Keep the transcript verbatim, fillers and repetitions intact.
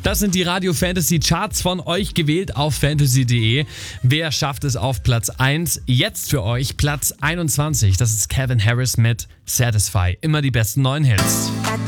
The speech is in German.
Das sind die Radio Fantasy Charts von euch gewählt auf fantasy punkt de. Wer schafft es auf Platz eins? Jetzt für euch Platz einundzwanzig. Das ist Calvin Harris mit Satisfy. Immer die besten neuen Hits.